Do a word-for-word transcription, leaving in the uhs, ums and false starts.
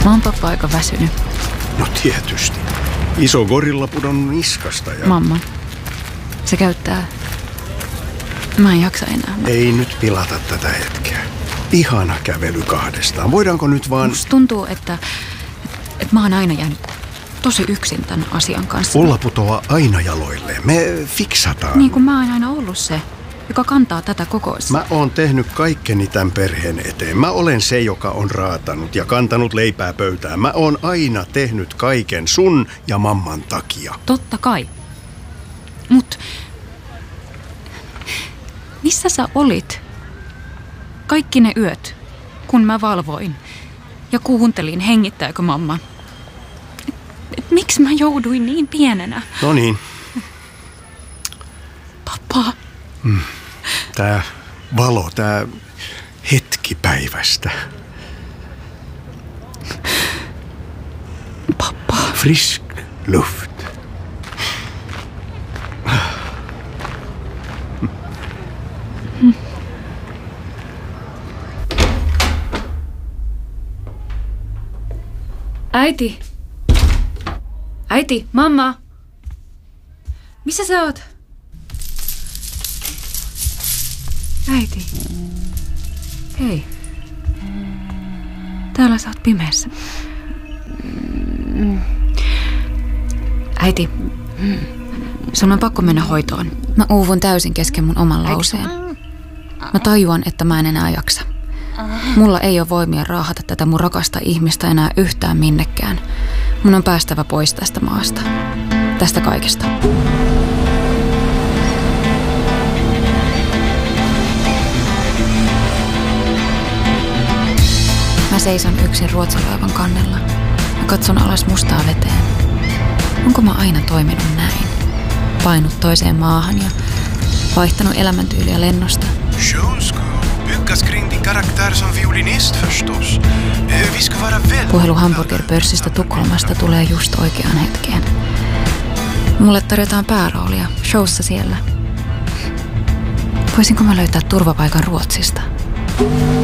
Mä oon pappa aika väsynyt. No tietysti. Iso gorilla pudonnut niskasta ja... Mamma. Se käyttää... Mä en jaksa enää. Mä... Ei nyt pilata tätä hetkeä. Ihana kävely kahdestaan. Voidaanko nyt vaan... Musta tuntuu, että... Että mä oon aina jäänyt tosi yksin tämän asian kanssa. Ulla putoaa aina jaloilleen. Me fiksataan. Niin kuin mä oon aina ollut se, joka kantaa tätä kokoista. Mä oon tehnyt kaikkeni tämän perheen eteen. Mä olen se, joka on raatanut ja kantanut leipää pöytään. Mä oon aina tehnyt kaiken sun ja mamman takia. Totta kai. Mut... Missä sä olit? Kaikki ne yöt, kun mä valvoin ja kuuntelin, hengittääkö mamma. Et, et, miksi mä jouduin niin pienenä? No niin. Pappa. Mm. Tää valo, tää hetki päivästä. Pappa. Frisk luft. Äiti. Äiti, mamma. Missä sä oot? Äiti. Hei. Täällä sä oot pimeässä. Äiti, sun on pakko mennä hoitoon. Mä uuvun täysin kesken mun oman lauseen. Mä tajuan, että mä en enää jaksa. Mulla ei ole voimia raahata tätä mun rakasta ihmistä enää yhtään minnekään. Mun on päästävä pois tästä maasta. Tästä kaikesta. Mä seison yksin Ruotsin-laivan kannella ja katson alas mustaa veteen. Onko mä aina toiminut näin? Painut toiseen maahan ja vaihtanut elämäntyyliä lennosta. Puhelu hamburgerpörssistä Tukholmasta tulee just oikeaan hetkeen. Mulle tarjotaan pääroolia showssa siellä. Voisinko mä löytää turvapaikan Ruotsista?